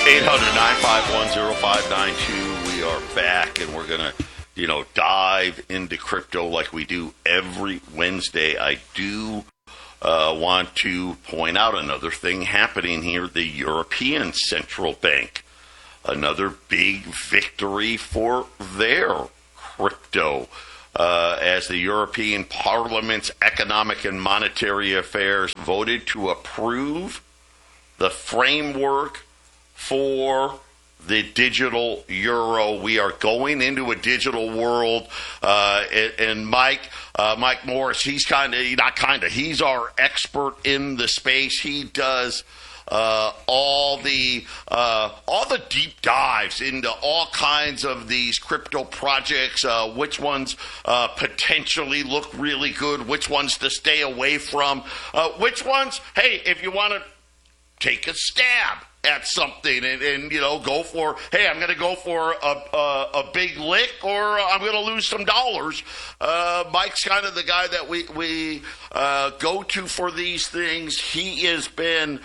800-951-0592. We are back, and we're going to, dive into crypto like we do every Wednesday. I do want to point out another thing happening here. The European Central Bank, another big victory for their crypto. As the European Parliament's Economic and Monetary Affairs voted to approve the framework for the digital euro. We are going into a digital world, and Mike Morris, he's he's our expert in the space. He does all the deep dives into all kinds of these crypto projects, which ones potentially look really good, which ones to stay away from, which ones, hey, if you want to take a stab at something and go for, hey, I'm going to go for a big lick, or I'm going to lose some dollars. Mike's kind of the guy that we go to for these things. He has been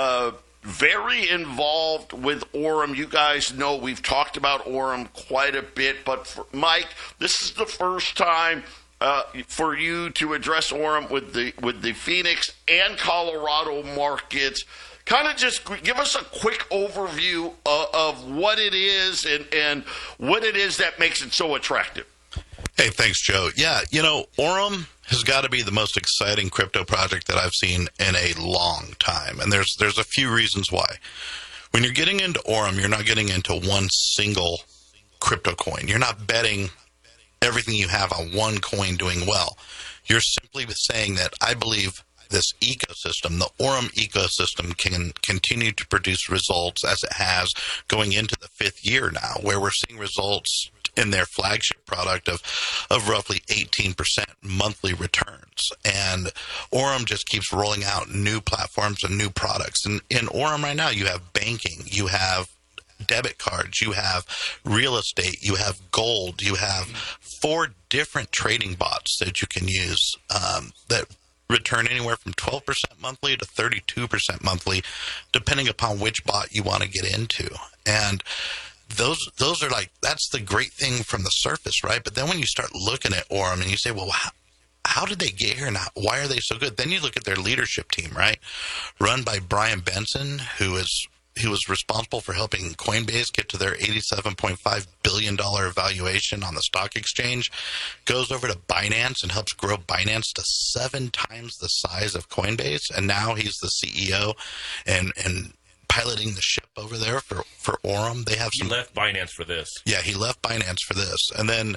very involved with Aurum. You guys know we've talked about Aurum quite a bit, but for Mike, this is the first time for you to address Aurum with the Phoenix and Colorado markets. Kind of just give us a quick overview of what it is and what it is that makes it so attractive. Hey, thanks, Joe. Yeah, Aurum has got to be the most exciting crypto project that I've seen in a long time. And there's a few reasons why. When you're getting into Aurum, you're not getting into one single crypto coin. You're not betting everything you have on one coin doing well. You're simply saying that I believe this ecosystem, the Aurum ecosystem, can continue to produce results as it has going into the fifth year now, where we're seeing results in their flagship product of roughly 18% monthly returns. And Aurum just keeps rolling out new platforms and new products. And in Aurum right now, you have banking, you have debit cards, you have real estate, you have gold, you have 4 different trading bots that you can use that return anywhere from 12% monthly to 32% monthly, depending upon which bot you want to get into. And those are that's the great thing from the surface, right? But then when you start looking at Aurum and you say, well, how did they get here and why are they so good? Then you look at their leadership team, right? Run by Brian Benson, who was responsible for helping Coinbase get to their $87.5 billion valuation on the stock exchange, goes over to Binance and helps grow Binance to 7 times the size of Coinbase. And now he's the CEO and piloting the ship over there for Aurum. He left Binance for this. Yeah, he left Binance for this. And then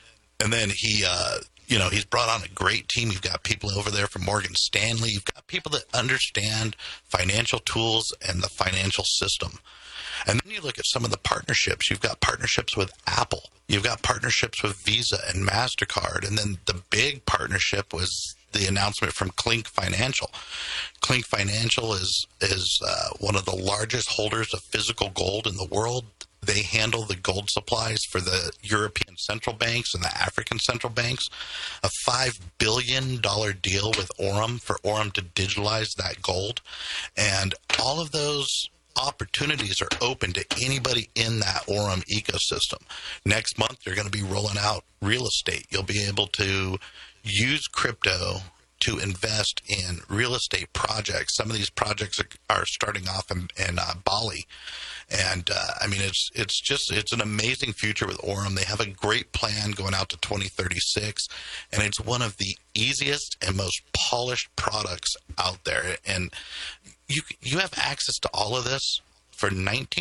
he he's brought on a great team. You've got people over there from Morgan Stanley. You've got people that understand financial tools and the financial system. And then you look at some of the partnerships. You've got partnerships with Apple. You've got partnerships with Visa and MasterCard. And then the big partnership was the announcement from Clink Financial. Clink Financial is one of the largest holders of physical gold in the world. They handle the gold supplies for the European central banks and the African central banks. A $5 billion deal with Aurum for Aurum to digitalize that gold. And all of those opportunities are open to anybody in that Aurum ecosystem. Next month, they're going to be rolling out real estate. You'll be able to use crypto to invest in real estate projects. Some of these projects are starting off in Bali. And it's an amazing future with Aurum. They have a great plan going out to 2036, and it's one of the easiest and most polished products out there. And you have access to all of this for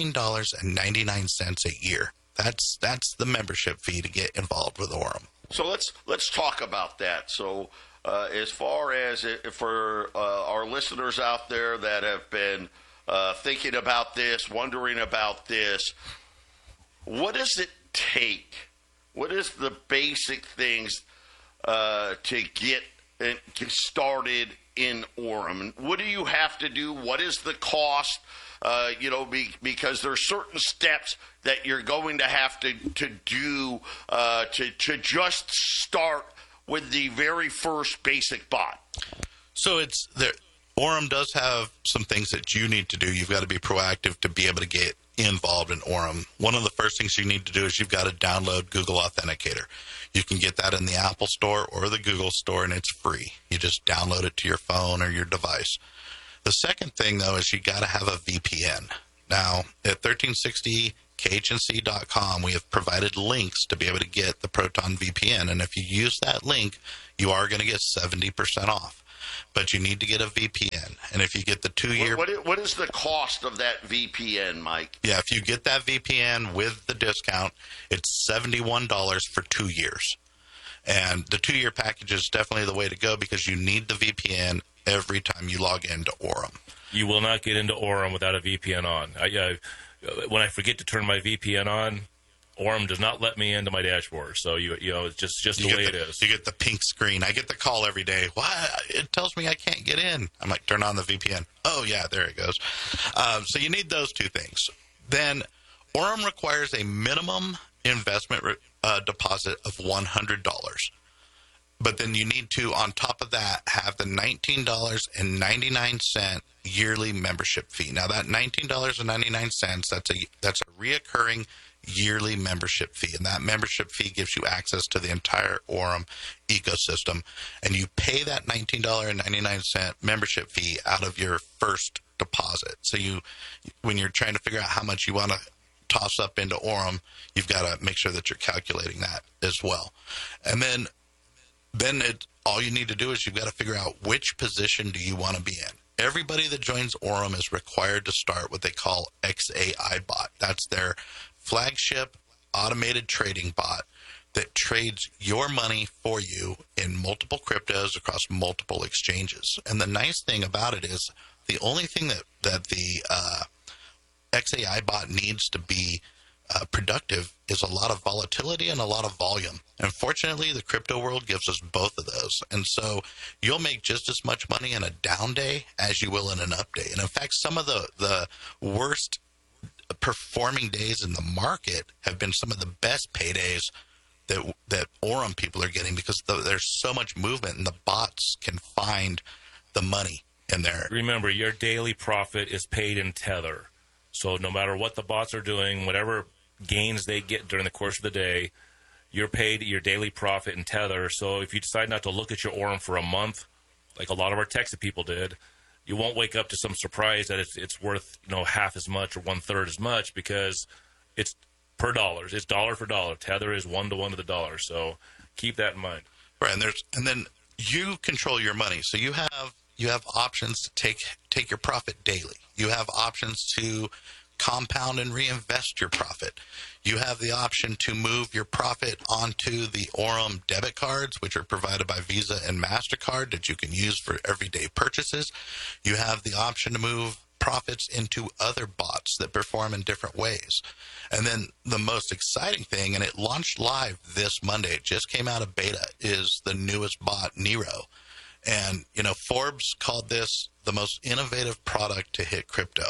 $19.99 a year. That's the membership fee to get involved with Aurum. So let's talk about that. So as far as for our listeners out there that have been thinking about this, wondering about this, what does it take? What is the basic things to get started in Aurum? What do you have to do? What is the cost? Because there are certain steps that you're going to have to do to just start with the very first basic bot. So Aurum does have some things that you need to do. You've got to be proactive to be able to get involved in Orem, one of the first things you need to do is you've got to download Google Authenticator. You can get that in the Apple Store or the Google Store, and it's free. You just download it to your phone or your device. The second thing, though, is you got to have a VPN. Now, at 1360khnc.com, we have provided links to be able to get the Proton VPN, and if you use that link, you are going to get 70% off. But you need to get a VPN, and if you get the 2-year... What is the cost of that VPN, Mike? Yeah, if you get that VPN with the discount, it's $71 for 2 years. And the 2-year package is definitely the way to go because you need the VPN every time you log into Orem. You will not get into Orem without a VPN on. When I forget to turn my VPN on, Orem does not let me into my dashboard. So you know it's just the way it is. You get the pink screen. I get the call every day. Why? It tells me I can't get in. I'm like, turn on the VPN. Oh yeah, there it goes. So you need those two things. Then Orem requires a minimum investment deposit of $100. But then you need to, on top of that, have the $19.99 yearly membership fee. Now, that $19.99, that's a reoccurring yearly membership fee. And that membership fee gives you access to the entire Orem ecosystem. And you pay that $19.99 membership fee out of your first deposit. So when you're trying to figure out how much you want to toss up into Orem, you've got to make sure that you're calculating that as well. And then all you need to do is you've got to figure out which position do you want to be in. Everybody that joins Orem is required to start what they call XAI bot. That's their flagship automated trading bot that trades your money for you in multiple cryptos across multiple exchanges. And the nice thing about it is the only thing that the XAI bot needs to be productive is a lot of volatility and a lot of volume. And fortunately, the crypto world gives us both of those. And so you'll make just as much money in a down day as you will in an up day. And in fact, some of the worst performing days in the market have been some of the best paydays that Orem people are getting because there's so much movement and the bots can find the money in there. Remember, your daily profit is paid in Tether. So no matter what the bots are doing, whatever gains they get during the course of the day, you're paid your daily profit in Tether. So if you decide not to look at your Orem for a month, like a lot of our Texas people did, you won't wake up to some surprise that it's worth half as much or 1/3 as much because it's per dollars. It's dollar for dollar. Tether is 1-to-1 to the dollar. So keep that in mind. Right, and then you control your money. So you have options to take your profit daily. You have options to compound and reinvest your profit. You have the option to move your profit onto the Orem debit cards, which are provided by Visa and MasterCard that you can use for everyday purchases. You have the option to move profits into other bots that perform in different ways. And then the most exciting thing, and it launched live this Monday, it just came out of beta, is the newest bot, Nero. And, Forbes called this the most innovative product to hit crypto.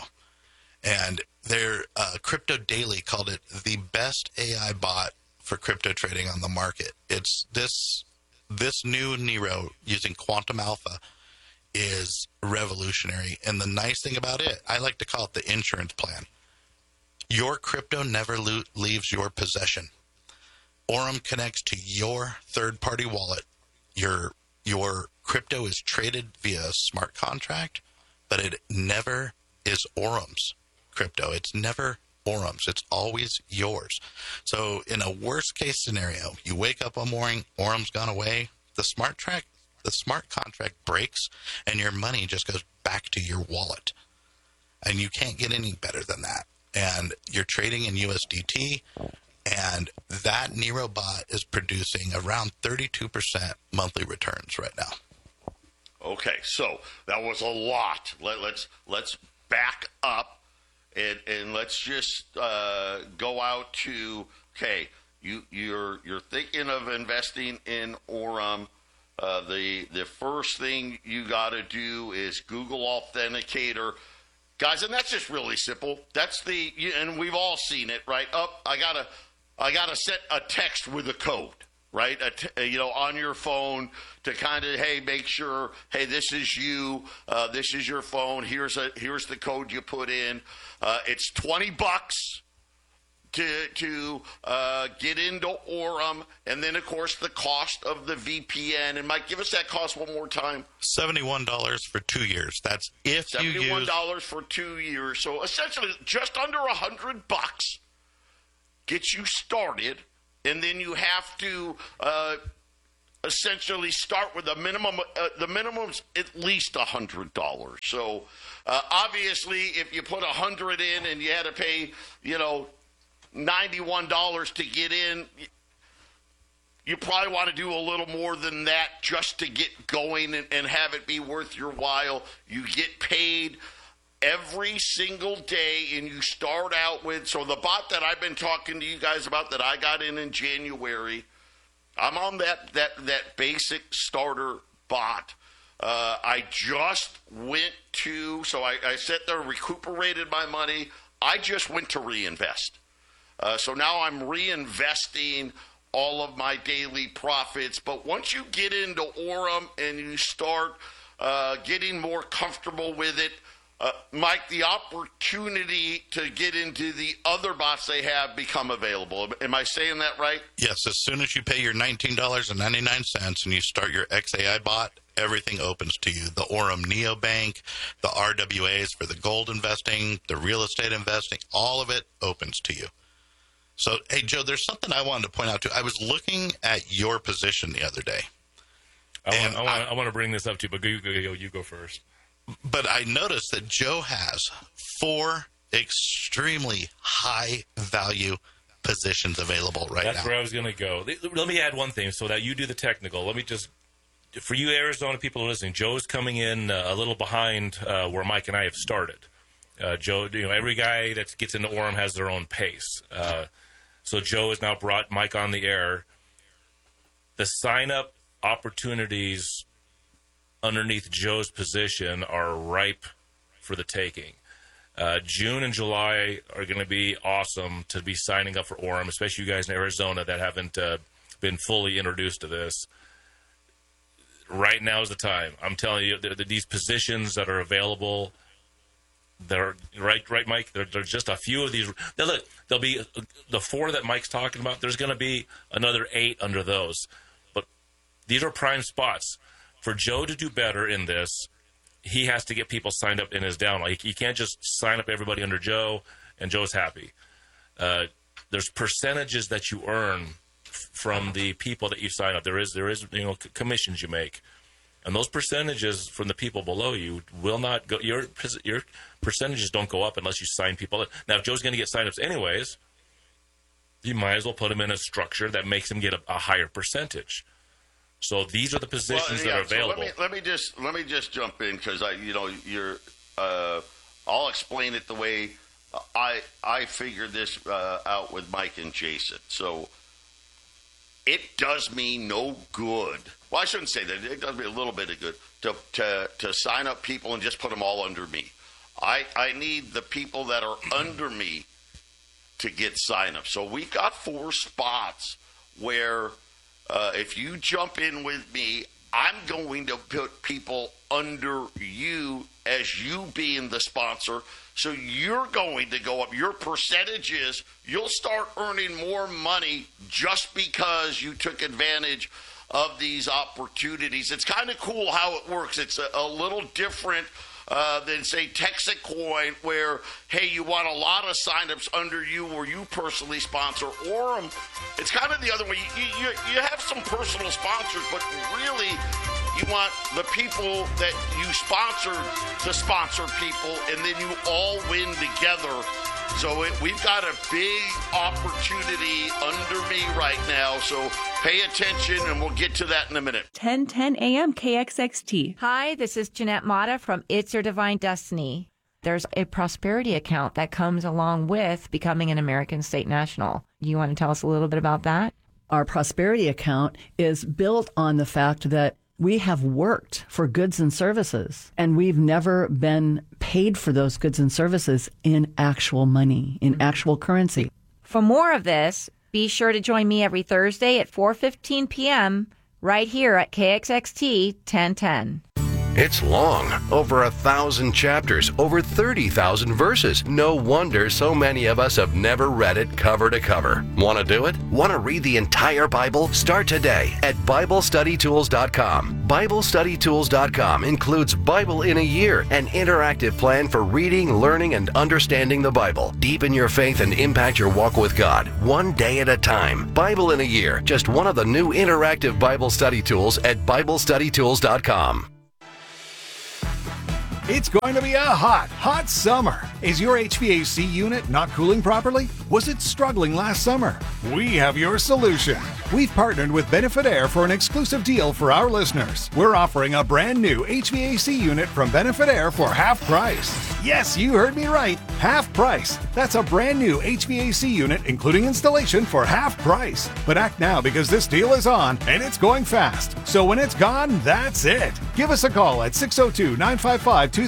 And their Crypto Daily called it the best AI bot for crypto trading on the market. It's this new Nero using Quantum Alpha is revolutionary. And the nice thing about it, I like to call it the insurance plan. Your crypto never leaves your possession. Orem connects to your third-party wallet. Your crypto is traded via a smart contract, but it never is Orem's crypto. It's never Orem's. It's always yours. So in a worst-case scenario, you wake up one morning, Orem's gone away, the smart contract breaks, and your money just goes back to your wallet. And you can't get any better than that. And you're trading in USDT, and that Nero bot is producing around 32% monthly returns right now. Okay, so that was a lot. Let's back up and let's just go out to you're thinking of investing in Orem. The first thing you got to do is Google Authenticator. Guys, and that's just really simple. That's and we've all seen it, right? I gotta set a text with a code. right? On your phone to kind of, hey, make sure, hey, this is you, this is your phone. Here's the code you put in. It's $20 to get into Orem, and then of course the cost of the VPN. And Mike, give us that cost one more time. $71 for 2 years. That's if you use $71 for 2 years. So essentially, just under $100 gets you started, and then you have to essentially start with a minimum. The minimum's at least $100. So obviously, if you put $100 in and you had to pay, $91 to get in, you probably want to do a little more than that just to get going and have it be worth your while. You get paid every single day, and you start out with, so the bot that I've been talking to you guys about that I got in January, I'm on that basic starter bot. I just went to, so I sat there, recuperated my money. I just went to reinvest. So now I'm reinvesting all of my daily profits. But once you get into Orem and you start getting more comfortable with it, Mike, the opportunity to get into the other bots they have become available. Am I saying that right? Yes. As soon as you pay your $19.99 and you start your XAI bot, everything opens to you. The Orem Neobank, the RWAs for the gold investing, the real estate investing, all of it opens to you. So, hey, Joe, there's something I wanted to point out, too. I was looking at your position the other day. I want to bring this up to you, but you go first. But I noticed that Joe has 4 extremely high-value positions available right now. That's where I was going to go. Let me add one thing so that you do the technical. Let me just, for you Arizona people listening, Joe's coming in a little behind where Mike and I have started. Joe, every guy that gets into Orem has their own pace. So Joe has now brought Mike on the air. The sign-up opportunities underneath Joe's position are ripe for the taking. June and July are going to be awesome to be signing up for Orem, especially you guys in Arizona that haven't been fully introduced to this. Right now is the time. I'm telling you, these positions that are available, they're right, Mike. There's just a few of these. Now look, there'll be the 4 that Mike's talking about. There's going to be another 8 under those, but these are prime spots for Joe to do better in this. He has to get people signed up in his downline. He can't just sign up everybody under Joe and Joe's happy. There's percentages that you earn from the people that you sign up. There is commissions you make. And those percentages from the people below you will not go. Your percentages don't go up unless you sign people in. Now, if Joe's going to get signups anyways, you might as well put him in a structure that makes him get a higher percentage. So these are the positions that are available. So let me just jump in because I'll explain it the way I figured this out with Mike and Jason. So it does me no good. Well, I shouldn't say that. It does me a little bit of good to sign up people and just put them all under me. I need the people that are under me to get sign up. So we got 4 spots where if you jump in with me, I'm going to put people under you as you being the sponsor. So you're going to go up. Your percentages, you'll start earning more money just because you took advantage of these opportunities. It's kind of cool how it works. It's a little different than, say, Texacoin, where, hey, you want a lot of signups under you where you personally sponsor. Orem, it's kind of the other way. You have some personal sponsors, but really you want the people that you sponsor to sponsor people, and then you all win together. So we've got a big opportunity under me right now, so pay attention, and we'll get to that in a minute. 10:10 a.m. KXXT. Hi, this is Jeanette Mata from It's Your Divine Destiny. There's a prosperity account that comes along with becoming an American State National. You want to tell us a little bit about that? Our prosperity account is built on the fact that we have worked for goods and services, and we've never been paid for those goods and services in actual money, in actual currency. For more of this, Be sure to join me every Thursday at 4:15 p.m. right here at KXXT 1010. It's long, over 1,000 chapters, over 30,000 verses. No wonder so many of us have never read it cover to cover. Want to do it? Want to read the entire Bible? Start today at BibleStudyTools.com. BibleStudyTools.com includes Bible in a Year, an interactive plan for reading, learning, and understanding the Bible. Deepen your faith and impact your walk with God, one day at a time. Bible in a Year, just one of the new interactive Bible study tools at BibleStudyTools.com. It's going to be a hot summer. Is your HVAC unit not cooling properly? Was it struggling last summer? We have your solution. We've partnered with Benefit Air for an exclusive deal for our listeners. We're offering a brand new HVAC unit from Benefit Air for half price. Yes, you heard me right. Half price. That's a brand new HVAC unit, including installation, for half price. But act now because this deal is on and it's going fast. So when it's gone, that's it. Give us a call at 602-955-2324,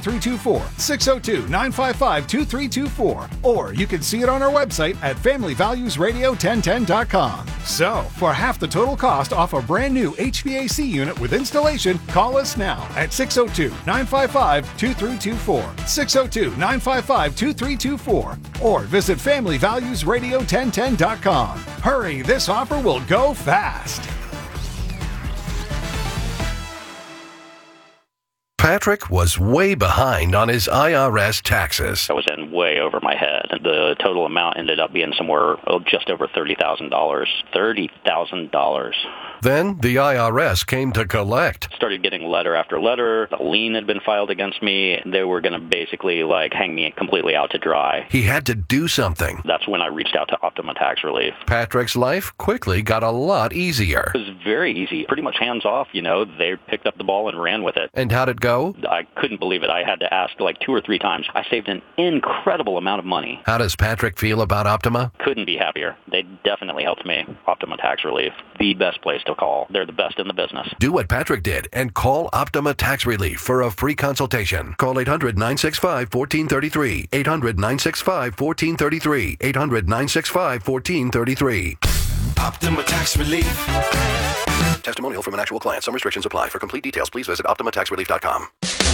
602-955-2324, or you can see it on our website at FamilyValuesRadio1010.com. So, for half the total cost off a brand new HVAC unit with installation, call us now at 602-955-2324, 602-955-2324, or visit FamilyValuesRadio1010.com. Hurry, this offer will go fast. Patrick was way behind on his IRS taxes. I was in way over my head. The total amount ended up being somewhere just over $30,000. $30,000. Then the IRS came to collect. Started getting letter after letter. A lien had been filed against me. They were going to basically hang me completely out to dry. He had to do something. That's when I reached out to Optima Tax Relief. Patrick's life quickly got a lot easier. It was very easy, pretty much hands off. They picked up the ball and ran with it. And how'd it go? I couldn't believe it. I had to ask 2 or 3 times. I saved an incredible amount of money. How does Patrick feel about Optima? Couldn't be happier. They definitely helped me. Optima Tax Relief, the best place to call. They're the best in the business. Do what Patrick did and call Optima Tax Relief for a free consultation. Call 800-965-1433. 800-965-1433. 800-965-1433. Optima Tax Relief. Testimonial from an actual client. Some restrictions apply. For complete details, please visit OptimaTaxRelief.com.